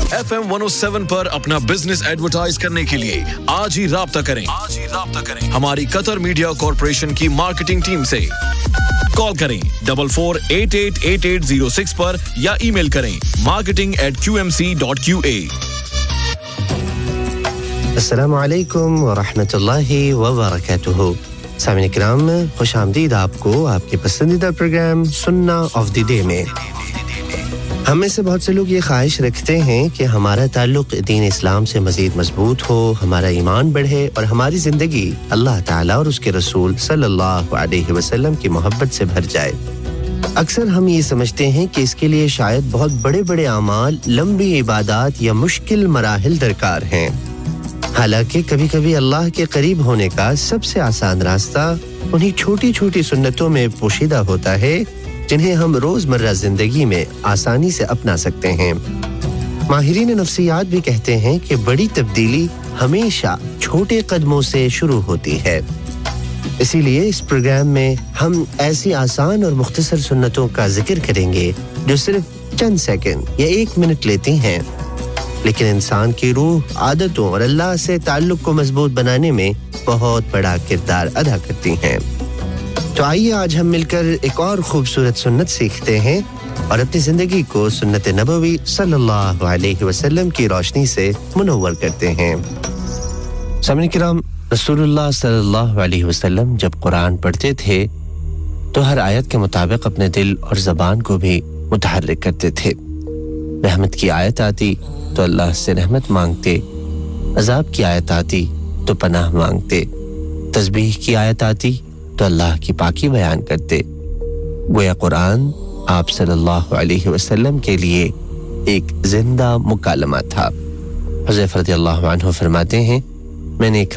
FM 107 पर अपना business advertise करने के लिए आज ही राब्ता करें हमारी कतर मीडिया कॉर्पोरेशन की मार्केटिंग टीम से कॉल करें 44888806 पर या ईमेल करें marketing@qmc.qa अस्सलाम वालेकुम व रहमतुल्लाहि व बरकातुहू सामीन इकराम खुशामदीद आपको आपके पसंदीदा प्रोग्राम सुन्ना ऑफ द डे में हम में से बहुत से लोग ये ख्वाहिश रखते हैं कि हमारा ताल्लुक दीन इस्लाम से मज़ीद मजबूत हो हमारा ईमान बढ़े और हमारी ज़िंदगी अल्लाह ताला और उसके रसूल सल्लल्लाहु अलैहि वसल्लम की मोहब्बत से भर जाए अक्सर हम ये समझते हैं कि इसके लिए शायद बहुत बड़े-बड़े अमाल लंबी इबादत या मुश्किल मराहिल दरकार हैं हालांकि कभी-कभी अल्लाह के करीब होने का सबसे आसान रास्ता उन्हीं छोटी-छोटी सुन्नतों में पोशीदा होता है जिन्हें हम रोजमर्रा जिंदगी में आसानी से अपना सकते हैं माहिरीन नफ्सियात भी कहते हैं कि बड़ी तब्दीली हमेशा छोटे कदमों से शुरू होती है इसीलिए इस प्रोग्राम में हम ऐसी आसान और मुख्तसर सुन्नतों का जिक्र करेंगे जो सिर्फ चंद सेकंड या 1 मिनट लेती हैं लेकिन इंसान की रूह आदतों और अल्लाह से ताल्लुक को मजबूत बनाने में बहुत बड़ा किरदार अदा करती हैं तो आइए आज हम मिलकर एक और खूबसूरत सुन्नत सीखते हैं और अपनी जिंदगी को सुन्नत नबवी सल्लल्लाहु अलैहि वसल्लम की रोशनी से मुनव्वर करते हैं सामीन किराम रसूलुल्लाह सल्लल्लाहु अलैहि वसल्लम जब कुरान पढ़ते थे तो हर आयत के मुताबिक अपने दिल और ज़बान को भी मुतहर्रिक करते थे रहमत की आयत आती तो अल्लाह से रहमत मांगते अज़ाब की आयत आती तो पनाह मांगते तस्बीह की आयत आती तो अल्लाह की पाकी बयान करते गोया कुरान आप सल्लल्लाहु अलैहि वसल्लम के लिए एक जिंदा मुकालमा था हुज़ैफा रज़ियल्लाहु अन्हु फरमाते हैं मैंने एक